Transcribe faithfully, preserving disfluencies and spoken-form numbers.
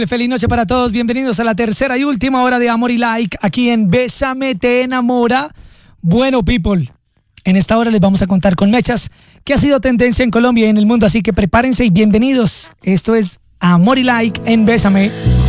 Feliz noche para todos, bienvenidos a la tercera y última hora de Amor y Like aquí en Bésame Te Enamora. Bueno, people, en esta hora les vamos a contar con mechas que ha sido tendencia en Colombia y en el mundo, así que prepárense y bienvenidos. Esto es Amor y Like en Bésame.